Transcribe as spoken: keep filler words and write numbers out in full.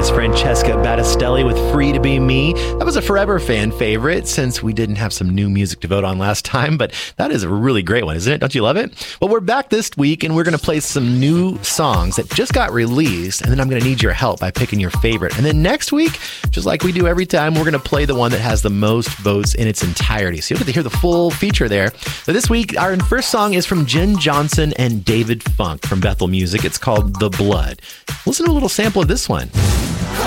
is Francesca Battistelli with Free to Be Me. That was a forever fan favorite since we didn't have some new music to vote on last time, but that is a really great one, isn't it? Don't you love it? Well, we're back this week and we're going to play some new songs that just got released, and then I'm going to need your help by picking your favorite. And then next week, just like we do every time, we're going to play the one that has the most votes in its entirety. So you'll get to hear the full feature there. But this week, our first song is from Jen Johnson and David Funk from Bethel Music. It's called The Blood. Listen to a little sample of this one.